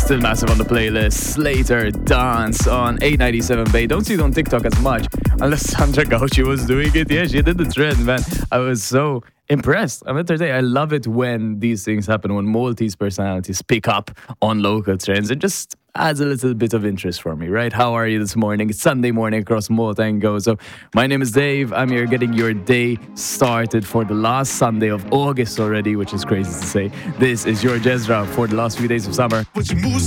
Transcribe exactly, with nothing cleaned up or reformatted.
Still massive on the playlist. Slater Dance on eight ninety-seven Bay. Don't see it on TikTok as much, unless Sandra Gauchi was doing it. Yeah, she did the trend, man. I was so impressed. I'm entertained. I love it when these things happen, when Maltese personalities pick up on local trends. It just adds a little bit of interest for me, right? How are you this morning? It's Sunday morning across Malta and Go. So my name is Dave. I'm here getting your day started for the last Sunday of August already, which is crazy to say. This is your Jezra for the last few days of summer. But you move